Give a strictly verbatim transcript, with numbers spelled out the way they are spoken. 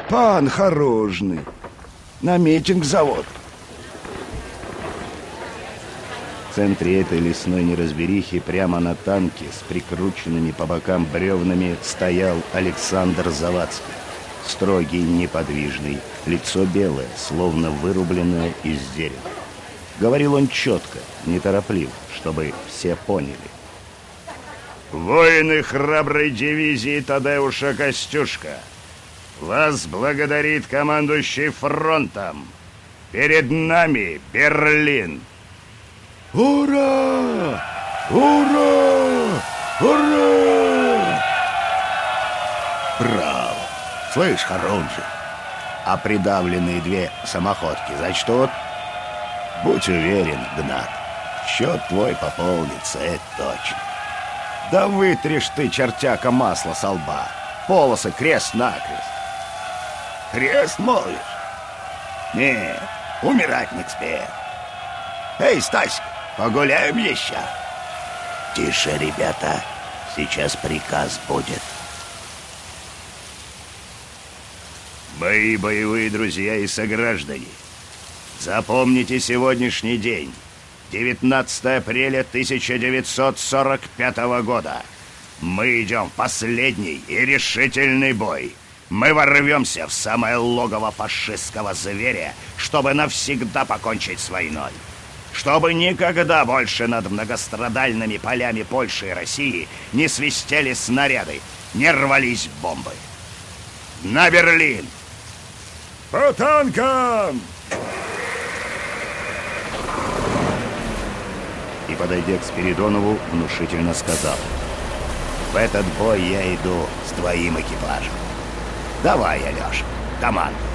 Пан Хорожный. На митинг зовут. В центре этой лесной неразберихи прямо на танке с прикрученными по бокам бревнами стоял Александр Завадский. Строгий, неподвижный, лицо белое, словно вырубленное из дерева. Говорил он четко, неторопливо, чтобы все поняли. Воины храброй дивизии Тадеуша Костюшка, вас благодарит командующий фронтом. Перед нами Берлин. Ура! Ура! Ура! Браво! Слышь, Хорунжий, а придавленные две самоходки зачтут? Будь уверен, Гнат, счет твой пополнится, это точно. Да вытришь ты, чертяка, масло со лба. Полосы крест-накрест. Крест, молвишь? Нет, умирать не успеет. Эй, Стасик, погуляем еще? Тише, ребята, сейчас приказ будет. Мои боевые друзья и сограждане, запомните сегодняшний день, девятнадцатое апреля тысяча девятьсот сорок пятого года. Мы идем в последний и решительный бой. Мы ворвемся в самое логово фашистского зверя, чтобы навсегда покончить с войной. Чтобы никогда больше над многострадальными полями Польши и России не свистели снаряды, не рвались бомбы. На Берлин! По танкам! И, подойдя к Спиридонову, внушительно сказал: в этот бой я иду с твоим экипажем. Давай, Алеша, командуй.